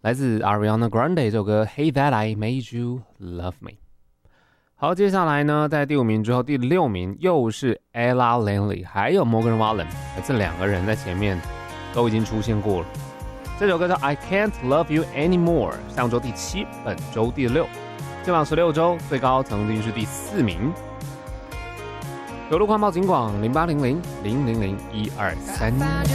来自 Ariana Grande 这首歌 Hey That I Made You Love Me。好，接下来呢，在第5名之后，第6名又是 Ella Langley 还有 Morgan Wallen， 这2个人在前面都已经出现过了。这首歌叫 I Can't Love You Anymore， 上周第7，本周第6，前榜16周，最高曾经是第4名。有路况报警广0800 000 123。